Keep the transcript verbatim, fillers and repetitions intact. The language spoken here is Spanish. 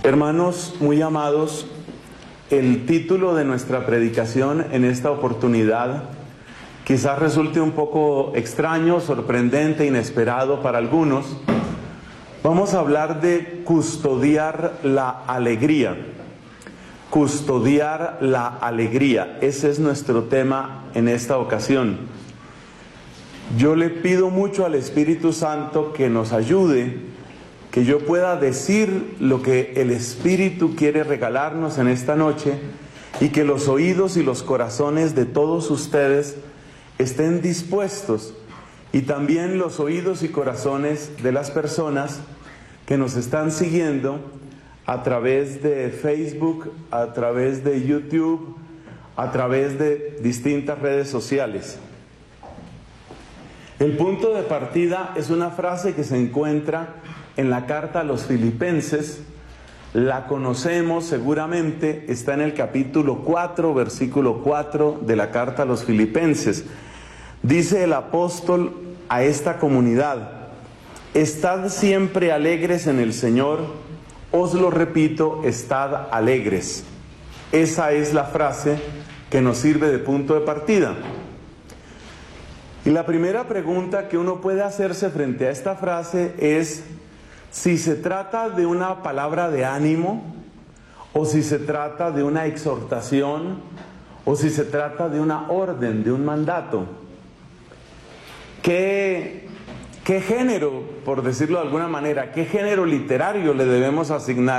Hermanos muy amados, el título de nuestra predicación en esta oportunidad quizás resulte un poco extraño, sorprendente, inesperado para algunos. Vamos a hablar de custodiar la alegría. Custodiar la alegría. Ese es nuestro tema en esta ocasión. Yo le pido mucho al Espíritu Santo que nos ayude, que yo pueda decir lo que el Espíritu quiere regalarnos en esta noche y que los oídos y los corazones de todos ustedes estén dispuestos, y también los oídos y corazones de las personas que nos están siguiendo a través de Facebook, a través de YouTube, a través de distintas redes sociales. El punto de partida es una frase que se encuentra en la carta a los Filipenses. La conocemos seguramente, está en el capítulo cuatro, versículo cuatro de la carta a los Filipenses. Dice el apóstol a esta comunidad: estad siempre alegres en el Señor, os lo repito, estad alegres. Esa es la frase que nos sirve de punto de partida. Y la primera pregunta que uno puede hacerse frente a esta frase es si se trata de una palabra de ánimo, o si se trata de una exhortación, o si se trata de una orden, de un mandato. ¿Qué, qué género, por decirlo de alguna manera, qué género literario le debemos asignar